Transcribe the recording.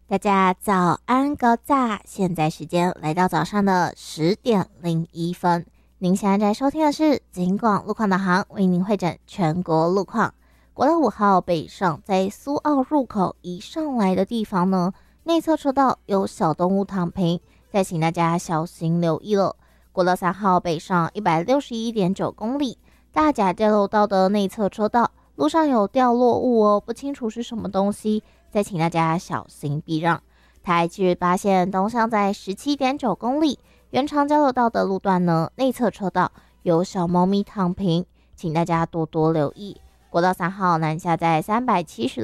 大家早安高炸，现在时间来到早上的10:01。您现在在收听的是警广路况导航，为您汇整全国路况。国道5号北上，在苏澳入口一上来的地方呢，内侧车道有小动物躺平，再请大家小心留意了。国道3号北上161.9公里，大甲交流道的内侧车道路上有掉落物哦，不清楚是什么东西，再请大家小心避让。台78线东向在17.9公里，原长交流道的路段呢，内侧车道有小猫咪躺平，请大家多多留意。国道3号南下在370